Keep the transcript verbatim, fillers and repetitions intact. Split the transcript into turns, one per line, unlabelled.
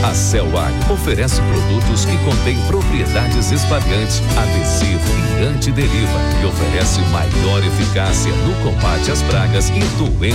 A Celag oferece produtos que contêm propriedades espalhantes, adesivo e antideriva e oferece maior eficácia no combate às pragas e doenças